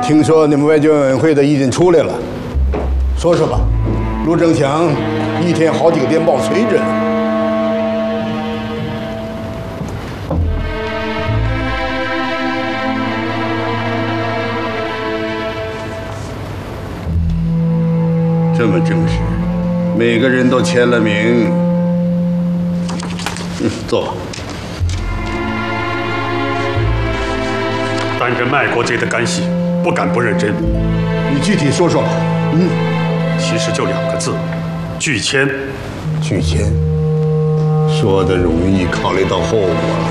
听说你们外交委员会的意见出来了，说说吧。陆正祥一天好几个电报催着呢。这么正式，每个人都签了名。坐吧。 担任卖国贼的干系，不敢不认真。 你具体说说吧。 其实就2个字：拒签。 拒签，说的容易，考虑到后果了。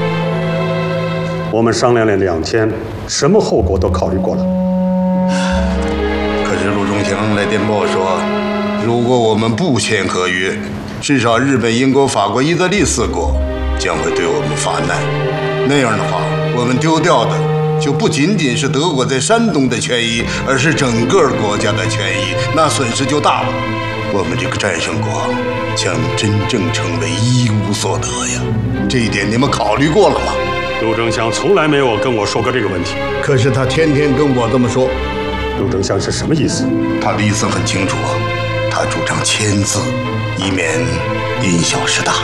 我们商量了2天，什么后果都考虑过了。 可是陆中祥来电报说，如果我们不签合约，至少日本、英国、法国、意大利4国将会对我们发难。那样的话，我们丢掉的就不仅仅是德国在山东的权益，而是整个国家的权益，那损失就大了。我们这个战胜国将真正成为一无所得呀！这一点你们考虑过了吗？ 陆正祥从来没有跟我说过这个问题。 可是他天天跟我这么说。 陆正祥是什么意思？ 他的意思很清楚，他主张签字，以免因小失大。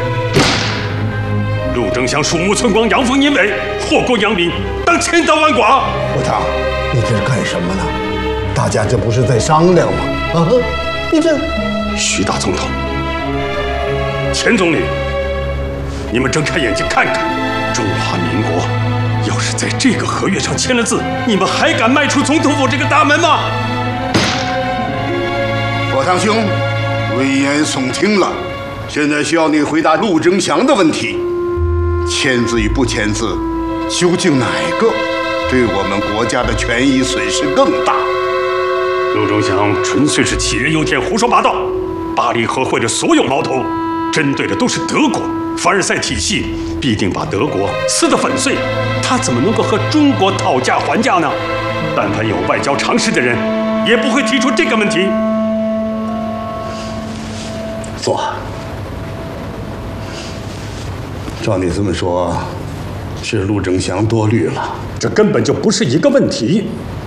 陆正祥鼠目寸光，阳奉阴违，祸国殃民，当千刀万剐。 我堂，你这是干什么呢？大家这不是在商量吗？啊，你这…… 徐大总统，钱总理，你们睁开眼睛看看，中华民国要是在这个合约上签了字，你们还敢迈出总统府这个大门吗？我堂兄，危言耸听了，现在需要你回答陆正祥的问题：签字与不签字，究竟哪个对我们国家的权益损失更大？陆正祥纯粹是杞人忧天，胡说八道。巴黎和会的所有矛头，针对的都是德国。凡尔赛体系必定把德国撕得粉碎，他怎么能够和中国讨价还价呢？但凡有外交常识的人，也不会提出这个问题。 坐。照你这么说，是陆正祥多虑了。 这根本就不是一个问题。